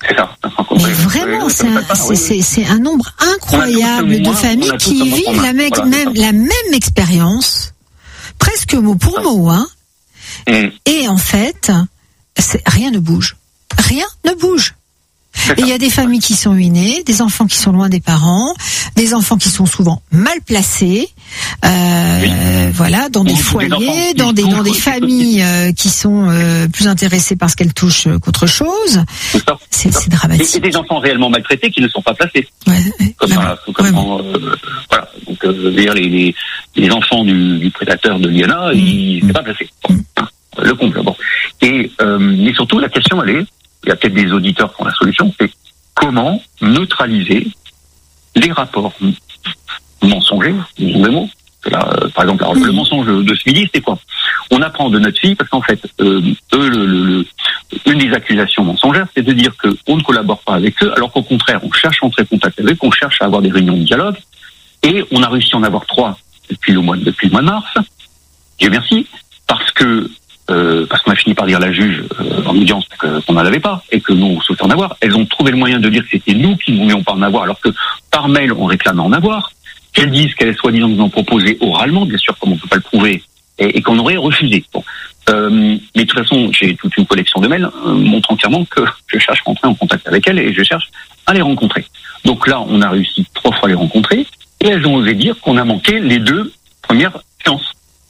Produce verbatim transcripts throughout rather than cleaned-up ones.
C'est ça. Mais vraiment, c'est un, c'est, c'est, c'est un nombre incroyable de familles qui vivent la, me- voilà, même, la même expérience, presque mot pour mot, hein. Mm. Et en fait, c'est, rien ne bouge. Rien ne bouge. Et il y a des familles qui sont ruinées, des enfants qui sont loin des parents, des enfants qui sont souvent mal placés, euh, oui. voilà, dans des foyers, dans des dans des familles euh, qui sont euh, plus intéressées par ce qu'elles touchent qu'autre chose. C'est, ça, c'est, c'est dramatique. Et, et des enfants réellement maltraités qui ne sont pas placés. Ouais, comme vraiment, dans, comme dans, euh, voilà. Donc, euh, les, les les enfants du, du prédateur de Liana, mmh. ils ne sont pas placés. Bon, hein, le comble. Bon. Et euh, mais surtout la question elle est, il y a peut-être des auditeurs qui ont la solution, c'est comment neutraliser les rapports mensongers, disons des mots. Là, euh, par exemple, alors, mmh. le mensonge de ce midi, c'était quoi? On apprend de notre fille, parce qu'en fait, euh, eux, le, le, le, une des accusations mensongères, c'est de dire qu'on ne collabore pas avec eux, alors qu'au contraire, on cherche à entrer en contact avec eux, qu'on cherche à avoir des réunions de dialogue, et on a réussi à en avoir trois depuis le mois, depuis le mois de mars. Dieu merci, parce que Euh, parce qu'on a fini par dire à la juge euh, en audience que, qu'on n'en avait pas et que nous on souhaitait en avoir. Elles ont trouvé le moyen de dire que c'était nous qui ne voulions pas en avoir, alors que par mail on réclamait en avoir. Qu'elles disent qu'elles soi-disant nous ont proposé oralement, bien sûr, comme on ne peut pas le prouver, et, et qu'on aurait refusé. Bon. Euh, mais de toute façon, j'ai toute une collection de mails euh, montrant clairement que je cherche à entrer en contact avec elles et je cherche à les rencontrer. Donc là, on a réussi trois fois à les rencontrer et elles ont osé dire qu'on a manqué les deux premières séances.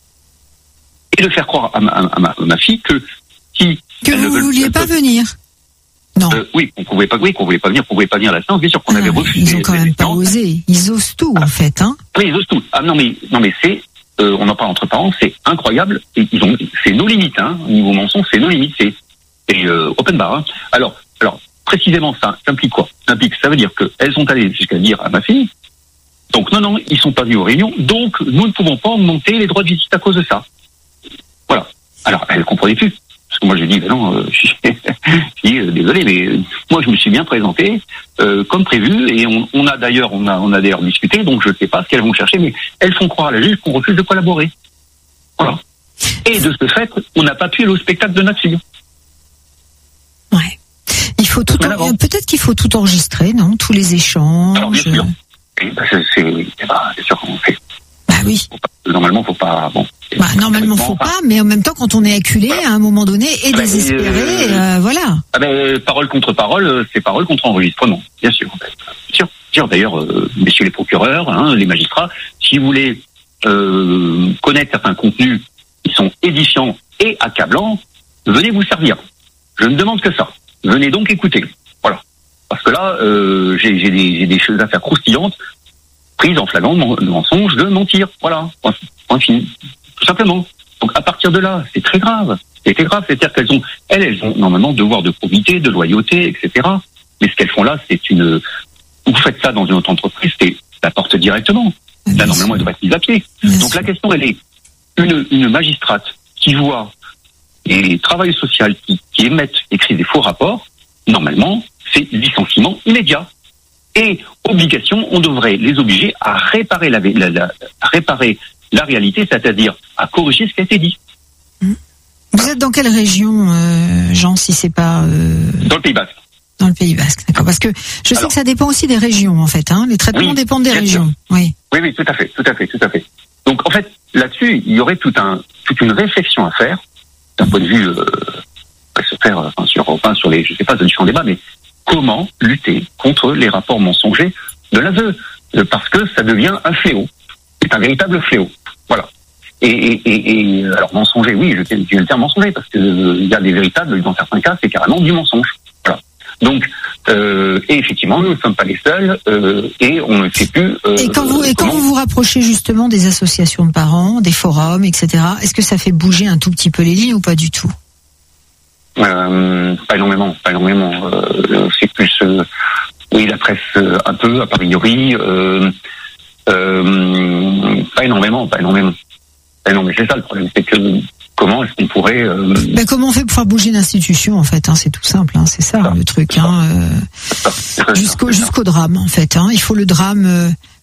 Et de faire croire à ma, à ma, à ma fille que si que vous ne vouliez pas venir. Non. Euh, oui, qu'on pouvait pas, oui, qu'on voulait pas venir, qu'on voulait pas venir à la séance. Bien sûr qu'on ah, avait refusé. Ils ont quand même pas osé. Ils osent tout, ah. en fait, hein. Oui, ils osent tout. Ah non mais non mais c'est, euh, on en parle entre parents, c'est incroyable. Et ils ont, c'est nos limites, hein. Au niveau mensonge, c'est nos limites, c'est, c'est euh, open bar. Hein. Alors, alors précisément ça, ça implique quoi? Ça implique, ça veut dire que elles sont allées jusqu'à dire à ma fille. Donc non non, ils sont pas venus aux réunions. Donc nous ne pouvons pas augmenter les droits de visite à cause de ça. Voilà. Alors, elle ne comprenait plus. Parce que moi, j'ai dit, ben non, euh, je dis, euh, désolé, mais euh, moi, je me suis bien présenté, euh, comme prévu, et on, on a d'ailleurs, on a, on a d'ailleurs discuté, donc je ne sais pas ce qu'elles vont chercher, mais elles font croire à la juge qu'on refuse de collaborer. Voilà. Et de ce fait, on n'a pas pu aller au spectacle de notre fille. Ouais. Il faut tout, en... peut-être qu'il faut tout enregistrer, non? Tous les échanges. Alors, bien sûr. Et ben, c'est, c'est, c'est, bah, c'est sûr qu'on fait. Bah oui. Faut pas, normalement, faut pas, bon. Bah, normalement, faut pas, mais en même temps, quand on est acculé, voilà. à un moment donné, et ah ben, désespéré, euh, euh, voilà. Ah ben, parole contre parole, c'est parole contre enregistrement, bien sûr. Bien sûr. Bien sûr. D'ailleurs, euh, messieurs les procureurs, hein, les magistrats, si vous voulez euh, connaître certains contenus qui sont édifiants et accablants, venez vous servir. Je ne demande que ça. Venez donc écouter. Voilà. Parce que là, euh, j'ai, j'ai, des, j'ai des choses à faire croustillantes, prises en flagrant de mensonge, de mentir. Voilà. Point fini. Tout simplement. Donc à partir de là, c'est très grave. C'est très grave, c'est-à-dire qu'elles ont, elles, elles ont normalement devoir de probité, de loyauté, et cetera. Mais ce qu'elles font là, c'est une. Vous faites ça dans une autre entreprise, c'est la porte directement. Là, normalement, elle doit être mise à pied. Bien Donc sûr. La question, elle est une, une magistrate qui voit les travailleurs sociaux qui, qui émettent, écrivent des faux rapports. Normalement, c'est licenciement immédiat. Et obligation, on devrait les obliger à réparer la, la, la à réparer la réalité, c'est-à-dire à corriger ce qui a été dit. Vous êtes dans quelle région, euh, Jean, si c'est pas... Euh... Dans le Pays Basque. Dans le Pays Basque, d'accord. Parce que je sais Alors, que ça dépend aussi des régions, en fait. Hein. Les traitements oui, dépendent des régions. Oui. oui, oui, tout à fait, tout à fait, tout à fait. Donc, en fait, là-dessus, il y aurait tout un, toute une réflexion à faire, d'un point de vue, euh, se faire, enfin, sur, enfin, sur les, je sais pas, sur le débat, mais comment lutter contre les rapports mensongers de l'aveu, parce que ça devient un fléau. C'est un véritable fléau. Voilà. Et, et, et, et alors mensonger, oui, je tiens le terme mensonger parce que euh, il y a des véritables, dans certains cas, c'est carrément du mensonge. Voilà. Donc, euh, et effectivement, nous ne sommes pas les seuls, euh, et on ne sait plus. Euh, et quand vous et comment... quand vous vous rapprochez justement des associations de parents, des forums, et cetera, est-ce que ça fait bouger un tout petit peu les lignes ou pas du tout? Euh, pas énormément, pas énormément. Euh, c'est plus, euh, oui, la presse euh, un peu, a priori. Euh, euh, pas énormément, pas énormément. Pas énormément. C'est ça le problème, c'est que comment est-ce qu'on pourrait euh... ben, comment on fait pour faire bouger l'institution en fait, hein, c'est tout simple, hein, c'est ça, ça le truc, hein, euh, jusqu'au jusqu'au drame en fait, hein. Il faut le drame, euh,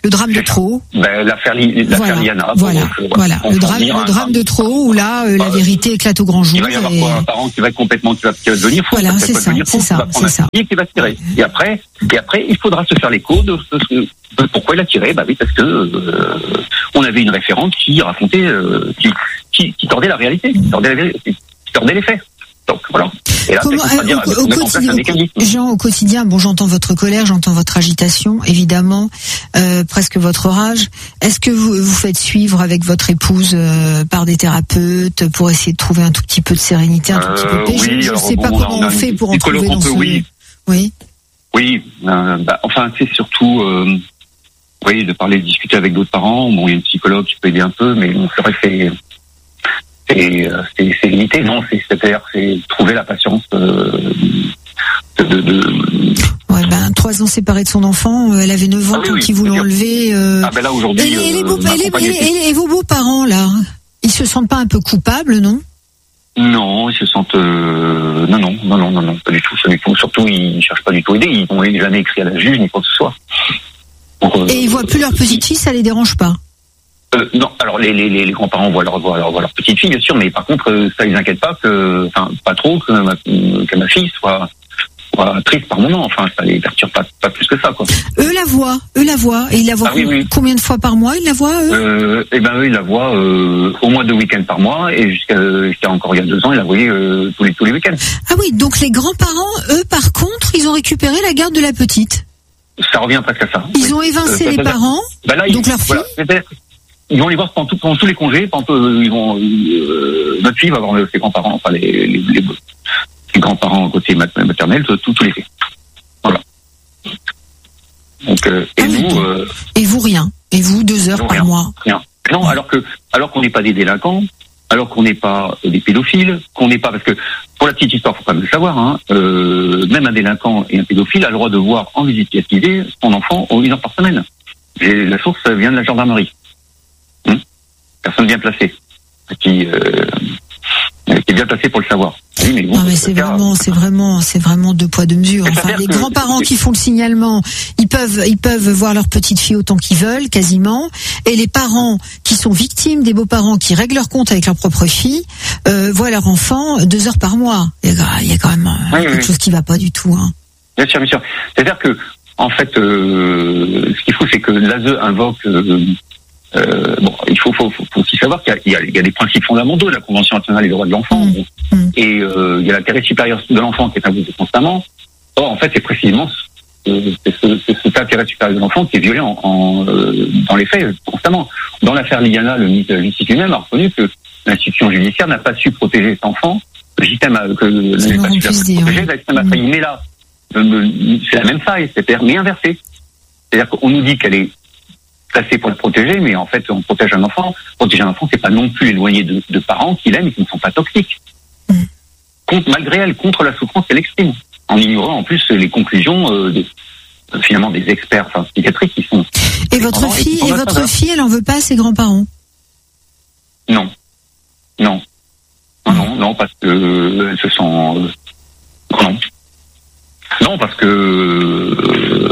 Le drame de trop. Ben, l'affaire, l'affaire voilà, Liana. Voilà, bon, voilà. Le drame, le drame de trop où là, euh, la vérité éclate au grand jour. Il va y avoir et... quoi, un parent qui va être complètement, qui va, qui va devenir fou. Voilà, c'est ça, c'est ça, c'est ça. Et qui va tirer. Et après, et après, il faudra se faire l'écho de, de, de, de pourquoi il a tiré. Bah oui, parce que euh, on avait une référente qui racontait, euh, qui, qui, qui tordait la réalité, qui tordait la vérité, qui tordait les faits. Donc voilà. Et là, Comment, euh, dire, au, au, quotidien, au, Jean, au quotidien, bon, j'entends votre colère, j'entends votre agitation, évidemment, euh, presque votre rage. Est-ce que vous vous faites suivre avec votre épouse euh, par des thérapeutes pour essayer de trouver un tout petit peu de sérénité, un tout petit peu de paix? Oui, Je ne sais bon, pas comment on, on fait pour en trouver dans peut, ce... Oui. Oui. Oui. Euh, bah, enfin, c'est surtout, euh, oui, de parler, de discuter avec d'autres parents. Bon, il y a une psychologue qui peut aider un peu, mais bon, c'est vrai que c'est C'est, c'est, c'est limité, non, c'est, c'est-à-dire c'est trouver la patience euh, de, de, de... Ouais, ben, trois ans séparée de son enfant, elle avait neuf ans ah, oui, qui oui, voulait enlever. Euh... Ah ben là aujourd'hui. Et, euh, et, les beaux, et, les, et, et vos beaux-parents là, ils se sentent pas un peu coupables, non? Non, ils se sentent euh... non, non, non, non, non, non, pas du tout, pas du tout. Surtout, ils cherchent pas du tout à aider. Ils n'ont jamais écrit à la juge ni quoi que ce soit. Donc, euh... Et ils voient plus leur petite fille, ça les dérange pas? Euh, non, alors les, les, les grands-parents voient leur, voient, leur, voient leur petite fille, bien sûr, mais par contre, euh, ça les inquiète pas que, enfin, pas trop que ma, que ma fille soit, soit triste par moment. Enfin, ça les perturbe pas, pas plus que ça, quoi. Eux la voient, eux la voient, et ils la voient ah, oui, oui. Combien de fois par mois ils la voient, eux euh, Eh ben, eux, ils la voient euh, au moins deux week-ends par mois, et jusqu'à, jusqu'à encore il y a deux ans, ils la voyaient euh, tous les tous les week-ends. Ah oui, donc les grands-parents, eux, par contre, ils ont récupéré la garde de la petite. Ça revient presque à ça. Ils oui. ont évincé euh, les parents, ben là, donc ils, leur fille. Voilà, ils vont les voir pendant, tout, pendant tous les congés. Pendant, euh, ils vont, euh, notre fille va voir ses grands-parents, enfin les, les, les, les grands-parents côté maternel, tous tout les faits. Voilà. Donc euh, et ah, nous. Euh, et vous rien. Et vous deux heures par rien, mois. Rien. Non, alors que alors qu'on n'est pas des délinquants, alors qu'on n'est pas des pédophiles, qu'on n'est pas parce que pour la petite histoire, faut quand même le savoir. Hein, euh, même un délinquant et un pédophile a le droit de voir en visite guidée son enfant au une heure par semaine. Et la source vient de la gendarmerie. Personne bien placée, qui, euh, qui est bien placée pour le savoir. Oui, mais bon, non mais c'est vraiment, c'est vraiment, c'est vraiment deux poids deux mesures. Enfin, les grands-parents qui font le signalement, ils peuvent, ils peuvent voir leur petite fille autant qu'ils veulent, quasiment. Et les parents qui sont victimes des beaux-parents qui règlent leur compte avec leur propre fille, euh, voient leur enfant deux heures par mois. Il y a, il y a quand même oui, quelque oui. chose qui va pas du tout. Hein. Bien sûr, bien sûr. C'est-à-dire que, en fait, euh, ce qu'il faut, c'est que l'A S E invoque. Euh, Euh, bon, il faut, faut, faut, faut aussi savoir qu'il y a, il y a, il y a des principes fondamentaux de la Convention nationale des droits de l'enfant, mmh. Bon. Et euh, il y a l'intérêt supérieur de l'enfant qui est imposé constamment. Or, en fait, c'est précisément ce, c'est ce, c'est cet intérêt supérieur de l'enfant qui est violé en, en, euh, dans les faits constamment. Dans l'affaire Liana, le ministre de la Justice lui-même a reconnu que l'institution judiciaire n'a pas su protéger cet enfant, le système a, que le n'a pas su protéger, le système a failli. Mais là, c'est la même faille, c'est-à-dire mais inversée. C'est-à-dire qu'on nous dit qu'elle est placé pour le protéger, mais en fait, on protège un enfant. Protéger un enfant, c'est pas non plus éloigner de, de parents qu'il aime et qui ne sont pas toxiques. Mmh. Contre, malgré elle, contre la souffrance qu'elle exprime, en ignorant en plus les conclusions euh, des, euh, finalement des experts enfin, psychiatriques qui sont. Et votre fille, et, et votre faveur. fille, elle en veut pas à ses grands-parents? Non, non, non, non, non, parce que euh, elle se sent euh, non, non, parce que. Euh,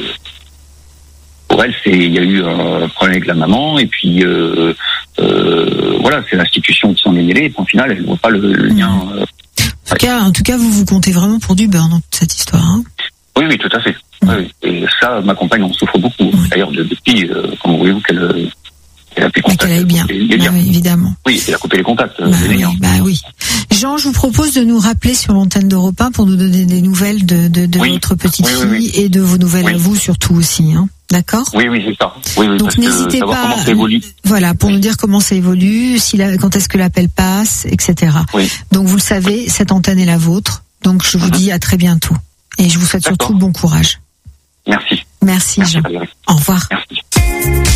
Pour elle, c'est il y a eu un problème avec la maman et puis euh, euh, voilà, c'est l'institution qui s'en est mêlée et puis au final, elle ne voit pas le, le lien. Euh, en, tout cas, en tout cas, vous vous comptez vraiment pour du beurre dans toute cette histoire. Hein oui, oui, tout à fait. Mmh. Oui, et ça, ma compagne en souffre beaucoup. Mmh. D'ailleurs, depuis, euh, comment voulez-vous qu'elle qu'elle a pu contacter qu'elle aille bien, bah oui, évidemment. Oui, elle a coupé les contacts. Bah, les oui, bah oui. Jean, je vous propose de nous rappeler sur l'antenne d'Europe un pour nous donner des nouvelles de, de, de oui. votre petite oui, fille oui, oui. et de vos nouvelles oui. à vous surtout aussi. Hein. D'accord. Oui, oui, c'est ça. Oui, oui, donc n'hésitez pas. Voilà, pour nous dire comment ça évolue, si la, quand est-ce que l'appel passe, et cetera. Oui. Donc vous le savez, cette antenne est la vôtre. Donc je vous mm-hmm. dis à très bientôt. Et je vous souhaite D'accord. surtout bon courage. Merci. Merci, Merci Jean. Au revoir. Merci.